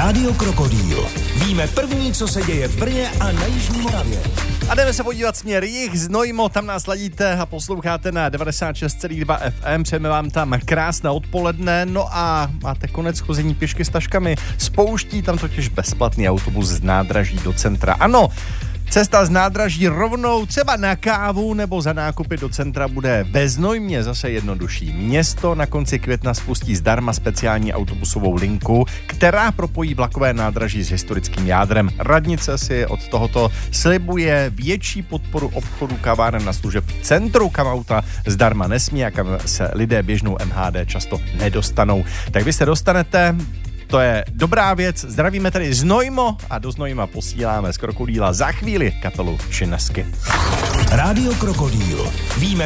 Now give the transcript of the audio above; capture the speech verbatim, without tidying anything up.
Rádio Krokodýl. Víme první, co se děje v Brně a na Jižní Moravě. A jdeme se podívat směr jih, Znojmo, tam nás ladíte a posloucháte na devadesát šest celá dva ef em, přejeme vám tam krásné odpoledne, no a máte konec chození pěšky s taškami, spouští tam totiž bezplatný autobus z nádraží do centra. Ano, cesta z nádraží rovnou třeba na kávu nebo za nákupy do centra bude ve Znojmě zase jednodušší. Město na konci května spustí zdarma speciální autobusovou linku, která propojí vlakové nádraží s historickým jádrem. Radnice si od tohoto slibuje větší podporu obchodu, kaváren na služeb v centru, kam auta zdarma nesmí a kam se lidé běžnou em há dé často nedostanou. Tak vy se dostanete. To je dobrá věc. Zdravíme tady Znojmo a do Znojma posíláme z Krokodýla za chvíli kapelu Činesky. Rádio Krokodýl. Víme